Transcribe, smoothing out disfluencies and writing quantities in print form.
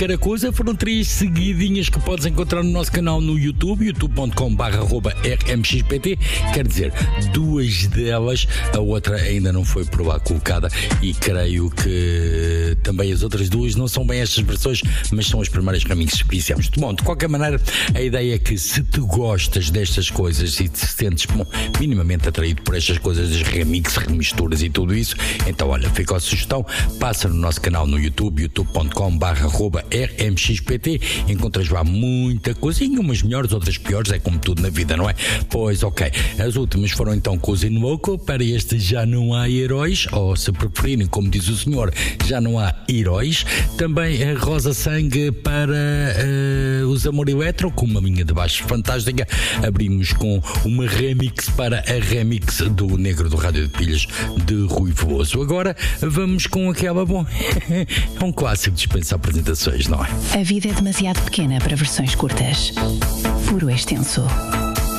Caracosa. Foram 3 seguidinhas que podes encontrar no nosso canal no YouTube, youtube.com/rmxpt. Quer dizer, 2 delas, a outra ainda não foi por lá colocada e creio que também as outras 2 não são bem estas versões, mas são as primeiras remixes que fizemos. Bom, de qualquer maneira, a ideia é que se tu gostas destas coisas e te sentes minimamente atraído por estas coisas das remixes, remisturas e tudo isso, então olha, fica a sugestão, passa no nosso canal no YouTube, youtube.com/rmxpt. Encontras lá muita coisinha, umas melhores, outras piores, é como tudo na vida, não é? Pois ok, as últimas foram então com os Invoco. Para este já não há heróis, ou se preferirem, como diz o senhor, já não há heróis. Também a Rosa Sangue para os Amor Eletro, com uma linha de baixo fantástica. Abrimos com uma remix para a remix do Negro do Rádio de Pilhas, de Rui Veloso. Agora vamos com aquela, bom, é um clássico, dispensa apresentações, não é? A vida é demasiado pequena para versões curtas. Puro extenso.